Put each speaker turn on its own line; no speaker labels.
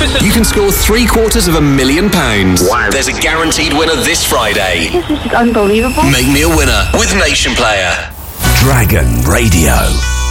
You can score £750,000.
Wow.
There's a guaranteed winner this Friday.
This is unbelievable.
Make me a winner with Nation Player.
Dragon Radio.